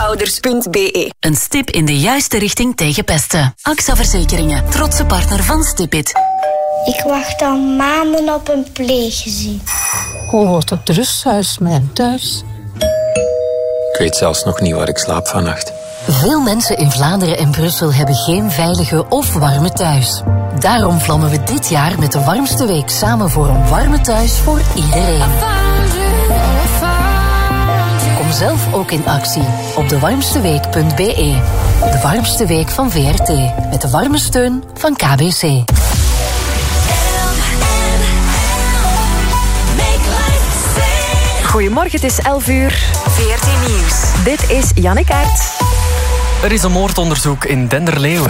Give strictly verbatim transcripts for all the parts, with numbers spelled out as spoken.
Toezichthouders punt b e. Een stip in de juiste richting tegen pesten. A X A Verzekeringen, trotse partner van Stipit. Ik wacht al maanden op een pleeggezin. Hoe wordt het rusthuis mijn thuis? Ik weet zelfs nog niet waar ik slaap vannacht. Veel mensen in Vlaanderen en Brussel hebben geen veilige of warme thuis. Daarom vlammen we dit jaar met de warmste week samen voor een warme thuis voor iedereen. Kom zelf ook in actie op de warmste week punt b e. De warmste week van V R T. Met de warme steun van K B C. Goedemorgen, het is elf uur. V R T Nieuws. Dit is Jannik Aert. Er is een moordonderzoek in Denderleeuwen.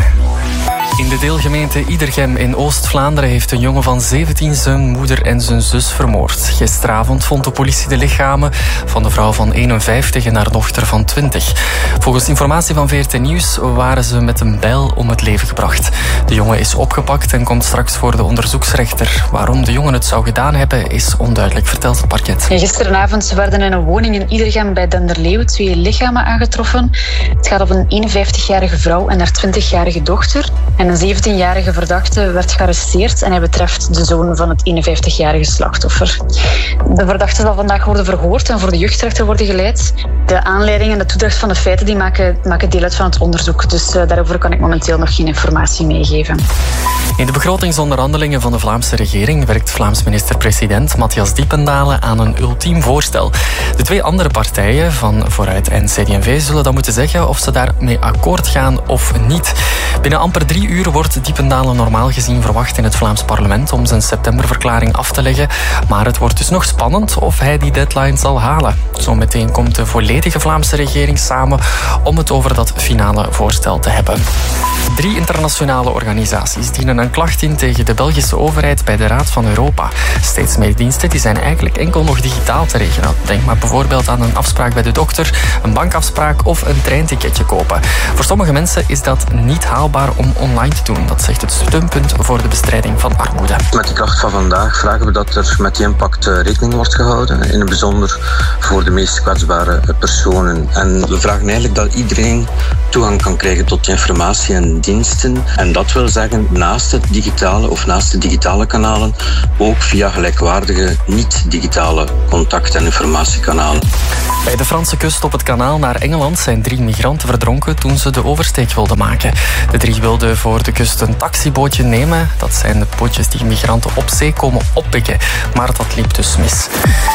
In de deelgemeente Iedergem in Oost-Vlaanderen heeft een jongen van zeventien zijn moeder en zijn zus vermoord. Gisteravond vond de politie de lichamen van de vrouw van eenenvijftig en haar dochter van twintig. Volgens informatie van V R T Nieuws waren ze met een bijl om het leven gebracht. De jongen is opgepakt en komt straks voor de onderzoeksrechter. Waarom de jongen het zou gedaan hebben is onduidelijk, vertelt het parket. Ja, gisteravond werden in een woning in Iedergem bij Denderleeuwen twee lichamen aangetroffen. Het gaat om een eenenvijftigjarige vrouw en haar twintigjarige dochter. En een zeventienjarige verdachte werd gearresteerd en hij betreft de zoon van het eenenvijftigjarige slachtoffer. De verdachte zal vandaag worden verhoord en voor de jeugdrechter worden geleid. De aanleiding en de toedracht van de feiten die maken, maken deel uit van het onderzoek. Dus uh, daarover kan ik momenteel nog geen informatie meegeven. In de begrotingsonderhandelingen van de Vlaamse regering werkt Vlaams minister-president Matthias Diependalen aan een ultiem voorstel. De twee andere partijen, van Vooruit en C D en V, zullen dan moeten zeggen of ze daarmee akkoord gaan of niet. Binnen amper drie uur wordt Diependalen normaal gezien verwacht in het Vlaams parlement om zijn septemberverklaring af te leggen. Maar het wordt dus nog spannend of hij die deadline zal halen. Zometeen komt de volledige Vlaamse regering samen om het over dat finale voorstel te hebben. Drie internationale organisaties dienen een klacht in tegen de Belgische overheid bij de Raad van Europa. Steeds meer diensten die zijn eigenlijk enkel nog digitaal te regelen. Denk maar bijvoorbeeld aan een afspraak bij de dokter, een bankafspraak of een treinticketje kopen. Voor sommige mensen is dat niet haalbaar om online te doen. Dat zegt het steunpunt voor de bestrijding van armoede. Met de kracht van vandaag vragen we dat er met die impact rekening wordt gehouden. In het bijzonder voor de meest kwetsbare personen. En we vragen eigenlijk dat iedereen toegang kan krijgen tot informatie en diensten. En dat wil zeggen, naast het digitale of naast de digitale kanalen, ook via gelijkwaardige niet-digitale contact- en informatiekanalen. Bij de Franse kust op het kanaal naar Engeland zijn drie migranten verdronken toen ze de oversteek wilden maken. De drie wilden voor de kust een taxibootje nemen. Dat zijn de bootjes die migranten op zee komen oppikken. Maar dat liep dus mis.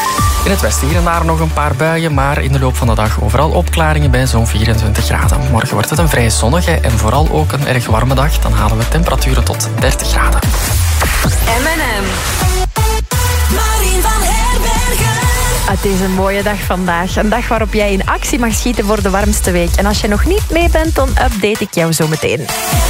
In het westen hier en daar nog een paar buien, maar in de loop van de dag overal opklaringen bij zo'n vierentwintig graden. Morgen wordt het een vrij zonnige en vooral ook een erg warme dag. Dan halen we temperaturen tot dertig graden. M en M. Marien van Herbergen. Het is een mooie dag vandaag. Een dag waarop jij in actie mag schieten voor de warmste week. En als je nog niet mee bent, dan update ik jou zo meteen.